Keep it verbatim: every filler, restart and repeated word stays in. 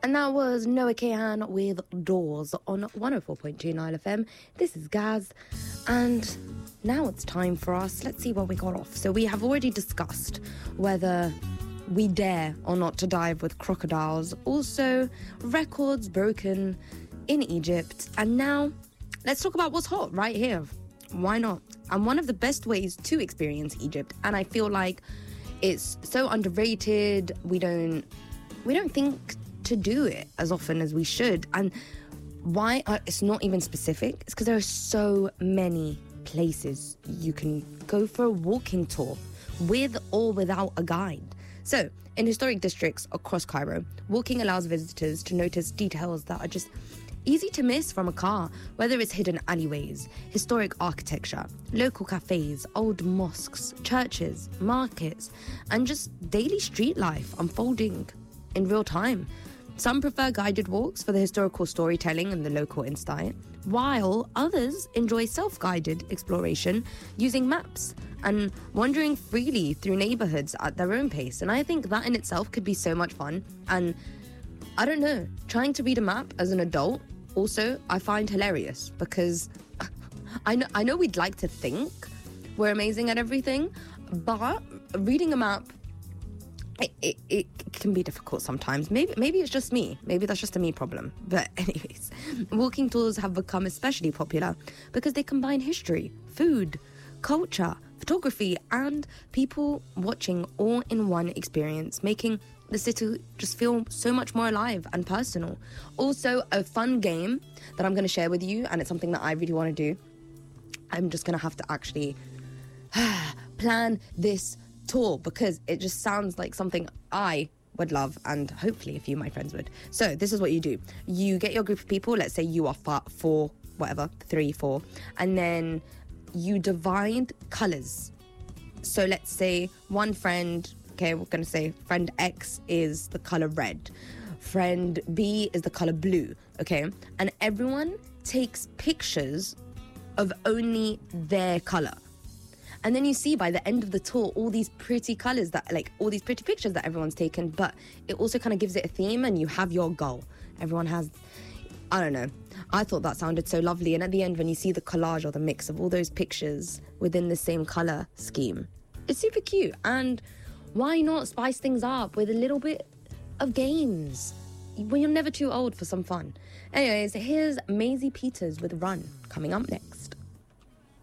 And that was Noah Kahan with Doors on one oh four point two Nile F M. This is Gaz. And now it's time for us. Let's see what we got off. So we have already discussed whether we dare or not to dive with crocodiles. Also, records broken in Egypt. And now, let's talk about what's hot right here. Why not? And one of the best ways to experience Egypt, and I feel like it's so underrated. We don't, we don't think to do it as often as we should. And why uh, it's not even specific, it's because there are so many places you can go for a walking tour with or without a guide. So in historic districts across Cairo, walking allows visitors to notice details that are just easy to miss from a car, whether it's hidden alleyways, historic architecture, local cafes, old mosques, churches, markets, and just daily street life unfolding in real time. Some prefer guided walks for the historical storytelling and the local insight, while others enjoy self-guided exploration using maps and wandering freely through neighborhoods at their own pace. And I think that in itself could be so much fun. And I don't know, trying to read a map as an adult, also, I find hilarious because I know, I know we'd like to think we're amazing at everything, but reading a map, It, it, it can be difficult sometimes. Maybe maybe it's just me. Maybe that's just a me problem. But anyways, walking tours have become especially popular because they combine history, food, culture, photography, and people watching all in one experience, making the city just feel so much more alive and personal. Also, a fun game that I'm going to share with you, and it's something that I really want to do. I'm just going to have to actually plan this tour because it just sounds like something I would love, and hopefully a few of my friends would. So this is what you do. You get your group of people, let's say you are four, whatever, three, four, and then you divide colours. So let's say one friend, okay, we're going to say friend X is the colour red. Friend B is the colour blue, okay? And everyone takes pictures of only their colour. And then you see by the end of the tour all these pretty colours that, like, all these pretty pictures that everyone's taken, but it also kind of gives it a theme and you have your goal. Everyone has, I don't know. I thought that sounded so lovely. And at the end, when you see the collage or the mix of all those pictures within the same colour scheme, it's super cute. And why not spice things up with a little bit of games when you're never too old for some fun? Anyways, here's Maisie Peters with Run coming up next.